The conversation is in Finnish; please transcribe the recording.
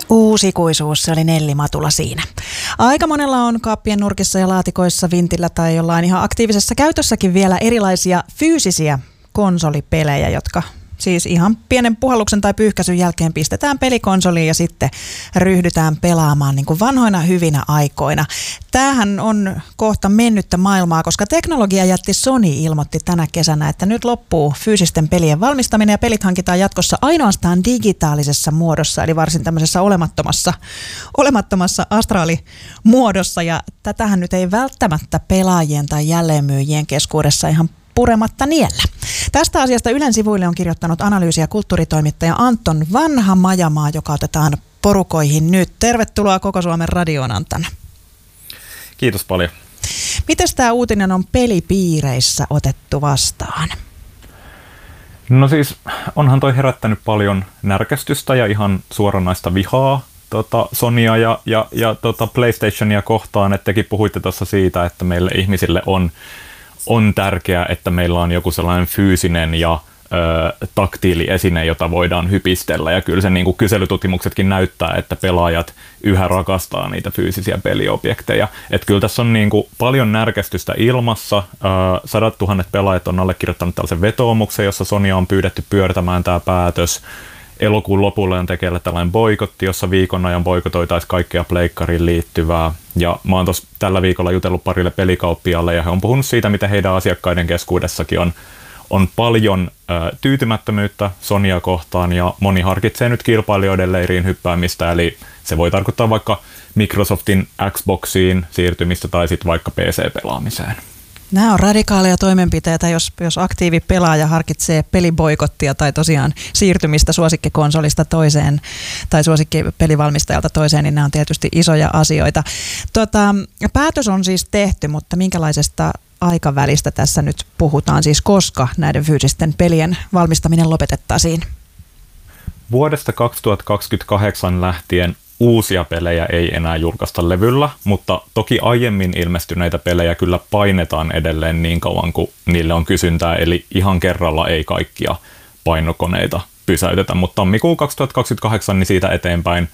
Uusikuisuus, se oli Nelli Matula siinä. Aika monella on kaappien nurkissa ja laatikoissa, vintillä tai jollain ihan aktiivisessa käytössäkin vielä erilaisia fyysisiä konsolipelejä, jotka siis ihan pienen puhalluksen tai pyyhkäisyn jälkeen pistetään pelikonsoliin ja sitten ryhdytään pelaamaan niin kuin vanhoina hyvinä aikoina. Tämähän on kohta mennyttä maailmaa, koska teknologiajätti Sony ilmoitti tänä kesänä, että nyt loppuu fyysisten pelien valmistaminen ja pelit hankitaan jatkossa ainoastaan digitaalisessa muodossa, eli varsin tämmöisessä olemattomassa astraalimuodossa. Ja tätähän nyt ei välttämättä pelaajien tai jälleenmyyjien keskuudessa ihan purematta niellä. Tästä asiasta Ylen sivuille on kirjoittanut analyysi- ja kulttuuritoimittaja Anton Vanha-Majamaa, joka otetaan porukoihin nyt. Tervetuloa Koko Suomen radioon, Anton. Kiitos paljon. Miten tämä uutinen on pelipiireissä otettu vastaan? No siis onhan toi herättänyt paljon närkästystä ja ihan suoranaista vihaa Sonya ja PlayStationia kohtaan, että tekin puhuitte tuossa siitä, että meille ihmisille on tärkeää, että meillä on joku sellainen fyysinen ja taktiiliesine, jota voidaan hypistellä. Ja kyllä se niin kuin kyselytutkimuksetkin näyttää, että pelaajat yhä rakastaa niitä fyysisiä peliobjekteja. Että kyllä tässä on niin kuin paljon närkästystä ilmassa. 100 000 pelaajat on allekirjoittanut tällaisen vetoomuksen, jossa Sonya on pyydetty pyörtämään tämä päätös. Elokuun lopulle on tekeillä tällainen boikotti, jossa viikon ajan boikotoitaisiin kaikkea pleikkariin liittyvää. Ja mä oon tällä viikolla jutellut parille pelikauppialle ja he on puhunut siitä, miten heidän asiakkaiden keskuudessakin on paljon tyytymättömyyttä Sonya kohtaan ja moni harkitsee nyt kilpailijoiden leiriin hyppäämistä. Eli se voi tarkoittaa vaikka Microsoftin Xboxiin siirtymistä tai sitten vaikka PC-pelaamiseen. Nämä on radikaaleja toimenpiteitä, jos aktiivi pelaaja harkitsee peliboikottia tai tosiaan siirtymistä suosikkikonsolista toiseen tai suosikkipelivalmistajalta toiseen, niin nämä on tietysti isoja asioita. Päätös on siis tehty, mutta minkälaisesta aikavälistä tässä nyt puhutaan, siis koska näiden fyysisten pelien valmistaminen lopetettaisiin? Vuodesta 2028 lähtien uusia pelejä ei enää julkaista levyllä, mutta toki aiemmin ilmestyneitä pelejä kyllä painetaan edelleen niin kauan kuin niille on kysyntää, eli ihan kerralla ei kaikkia painokoneita pysäytetä, mutta tammikuun 2028 niin siitä eteenpäin